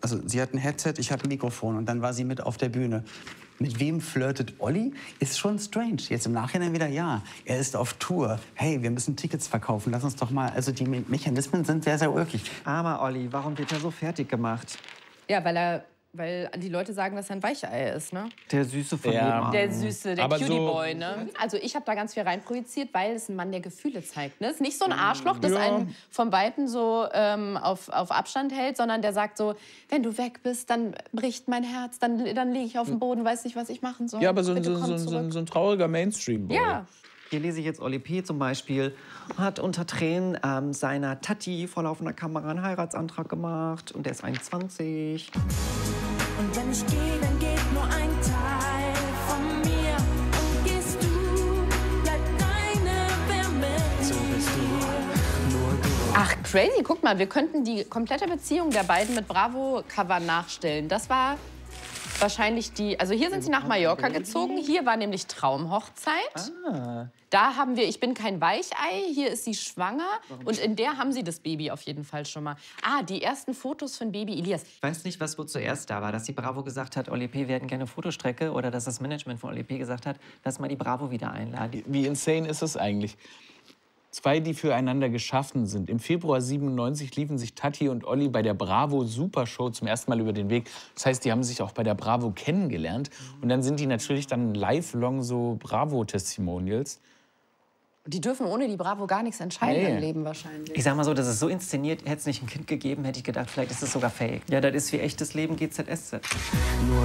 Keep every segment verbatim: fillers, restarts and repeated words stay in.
Also sie hat ein Headset, ich habe ein Mikrofon und dann war sie mit auf der Bühne. Mit wem flirtet Olli? Ist schon strange. Jetzt im Nachhinein wieder, ja, er ist auf Tour. Hey, wir müssen Tickets verkaufen. Lass uns doch mal, also die Me Mechanismen sind sehr, sehr ulkig. Armer Olli, warum wird er so fertig gemacht? Ja, weil er, weil die Leute sagen, dass er ein Weichei ist, ne? Der Süße von Ja. nebenan. Der Süße, der Aber Cutie-Boy, so- ne? Also ich habe da ganz viel reinprojiziert, weil es ein Mann der Gefühle zeigt, ne? Ist nicht so ein Arschloch, das Ja. einen vom Weiten so ähm, auf, auf Abstand hält, sondern der sagt so, wenn du weg bist, dann bricht mein Herz, dann, dann liege ich auf dem Boden, weiß nicht, was ich machen soll. Ja, aber so, ein- Bitte so, komm so, so, zurück. so ein trauriger Mainstream-Boy. Ja. Hier lese ich jetzt Olli P. zum Beispiel, hat unter Tränen ähm, seiner Tati vor laufender Kamera einen Heiratsantrag gemacht und der ist einundzwanzig. Und wenn ich gehe, dann geht nur ein Teil von mir. Und gehst du, bleibt deine Wärme. So bist du, nur du. Ach, crazy. Guck mal, wir könnten die komplette Beziehung der beiden mit Bravo-Cover nachstellen. Das war wahrscheinlich die... Also hier sind sie nach Mallorca gezogen. Hier war nämlich Traumhochzeit. Ah. Da haben wir Ich bin kein Weichei. Hier ist sie schwanger. Und in der haben sie das Baby auf jeden Fall schon mal. Ah, die ersten Fotos von Baby Elias. Ich weiß nicht, was wo zuerst da war, dass die Bravo gesagt hat, Olli P. wir hätten gerne Fotostrecke oder dass das Management von Olli P. gesagt hat, lass mal die Bravo wieder einladen. Wie insane ist das eigentlich? Zwei, die füreinander geschaffen sind. Im Februar siebenundneunzig liefen sich Tati und Olli bei der Bravo Supershow zum ersten Mal über den Weg. Das heißt, die haben sich auch bei der Bravo kennengelernt. Und dann sind die natürlich dann lifelong so Bravo-Testimonials. Die dürfen ohne die Bravo gar nichts entscheiden Nee. im Leben wahrscheinlich. Ich sag mal so, das ist so inszeniert, hätte es nicht ein Kind gegeben, hätte ich gedacht, vielleicht ist es sogar fake. Ja, das ist wie echtes Leben G Z S Z. Nur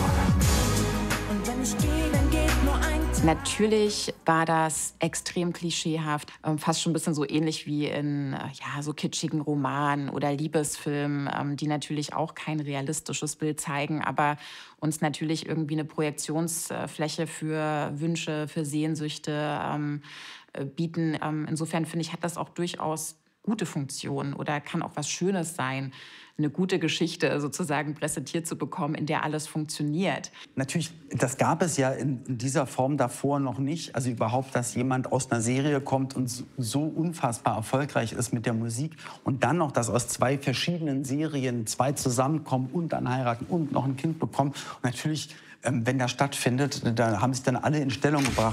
du. Und wenn ich gehe, dann geht nur ein Teil. Natürlich war das extrem klischeehaft, ähm, fast schon ein bisschen so ähnlich wie in äh, ja, so kitschigen Romanen oder Liebesfilmen, ähm, die natürlich auch kein realistisches Bild zeigen, aber uns natürlich irgendwie eine Projektionsfläche für Wünsche, für Sehnsüchte ähm, äh, bieten. Ähm, insofern finde ich, hat das auch durchaus gute Funktionen oder kann auch was Schönes sein, eine gute Geschichte sozusagen präsentiert zu bekommen, in der alles funktioniert. Natürlich, das gab es ja in, in dieser Form davor noch nicht. Also überhaupt, dass jemand aus einer Serie kommt und so, so unfassbar erfolgreich ist mit der Musik und dann noch, dass aus zwei verschiedenen Serien zwei zusammenkommen und dann heiraten und noch ein Kind bekommen. Und natürlich, ähm, wenn das stattfindet, da haben sich dann alle in Stellung gebracht.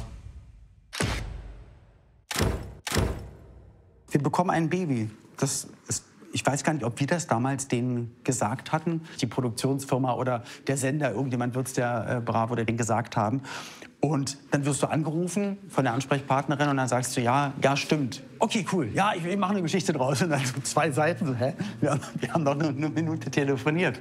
Wir bekommen ein Baby. Das ist, ich weiß gar nicht, ob wir das damals denen gesagt hatten. Die Produktionsfirma oder der Sender, irgendjemand wird es der äh, Bravo oder denen gesagt haben. Und dann wirst du angerufen von der Ansprechpartnerin und dann sagst du, ja, ja, stimmt. Okay, cool, ja, ich, ich mache eine Geschichte draus. Und dann so zwei Seiten, so, hä? Wir haben, wir haben doch nur eine Minute telefoniert.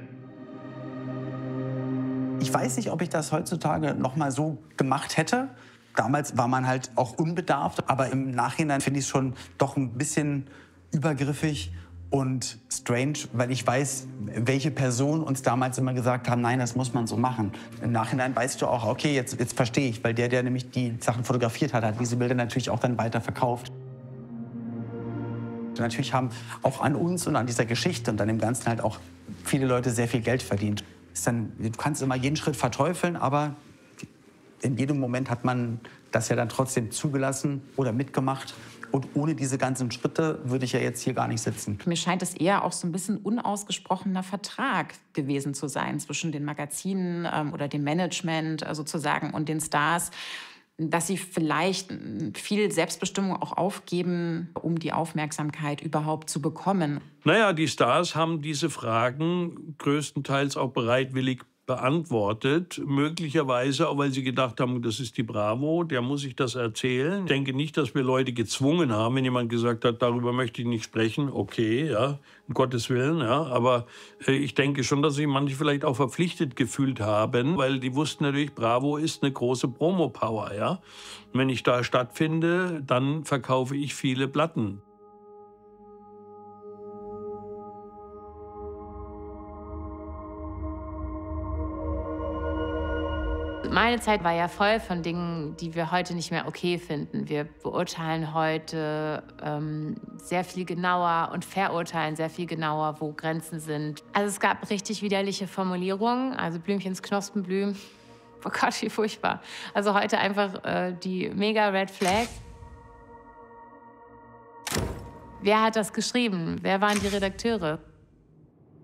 Ich weiß nicht, ob ich das heutzutage noch mal so gemacht hätte. Damals war man halt auch unbedarft, aber im Nachhinein finde ich es schon doch ein bisschen übergriffig und strange, weil ich weiß, welche Personen uns damals immer gesagt haben, nein, das muss man so machen. Im Nachhinein weißt du auch, okay, jetzt, jetzt verstehe ich, weil der, der nämlich die Sachen fotografiert hat, hat diese Bilder natürlich auch dann weiter verkauft. Und natürlich haben auch an uns und an dieser Geschichte und an dem Ganzen halt auch viele Leute sehr viel Geld verdient. Ist dann, du kannst immer jeden Schritt verteufeln, aber in jedem Moment hat man das ja dann trotzdem zugelassen oder mitgemacht. Und ohne diese ganzen Schritte würde ich ja jetzt hier gar nicht sitzen. Mir scheint es eher auch so ein bisschen unausgesprochener Vertrag gewesen zu sein zwischen den Magazinen ähm, oder dem Management äh, sozusagen und den Stars, dass sie vielleicht viel Selbstbestimmung auch aufgeben, um die Aufmerksamkeit überhaupt zu bekommen. Naja, die Stars haben diese Fragen größtenteils auch bereitwillig beantwortet. Möglicherweise auch, weil sie gedacht haben, das ist die Bravo, der muss ich das erzählen. Ich denke nicht, dass wir Leute gezwungen haben, wenn jemand gesagt hat, darüber möchte ich nicht sprechen. Okay, ja, um Gottes Willen, ja. Aber äh, ich denke schon, dass sich manche vielleicht auch verpflichtet gefühlt haben, weil die wussten natürlich, Bravo ist eine große Promo-Power, ja. Und wenn ich da stattfinde, dann verkaufe ich viele Platten. Meine Zeit war ja voll von Dingen, die wir heute nicht mehr okay finden. Wir beurteilen heute ähm, sehr viel genauer und verurteilen sehr viel genauer, wo Grenzen sind. Also es gab richtig widerliche Formulierungen, also Blümchens Knospenblüm. Oh Gott, wie furchtbar. Also heute einfach äh, die mega Red Flag. Wer hat das geschrieben? Wer waren die Redakteure?